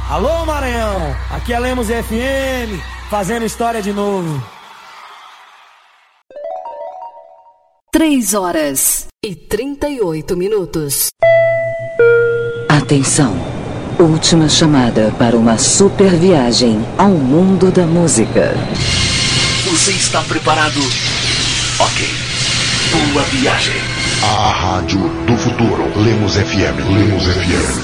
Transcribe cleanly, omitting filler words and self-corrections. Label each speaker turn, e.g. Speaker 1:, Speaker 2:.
Speaker 1: Alô, Maranhão, aqui é Lemos FM, fazendo história de novo.
Speaker 2: 3h38.
Speaker 3: Atenção, última chamada para uma super viagem ao mundo da música.
Speaker 4: Você está preparado? Ok. Boa viagem.
Speaker 5: A rádio do futuro. Lemos FM. Lemos FM.